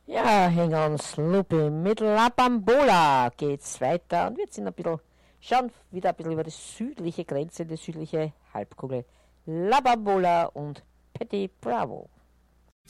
Ja, hang on, Sloopy. Mit La Bambola geht's weiter und wir sind schauen wieder ein bisschen über die südliche Grenze, die südliche Halbkugel. La Bambola und Petit Bravo.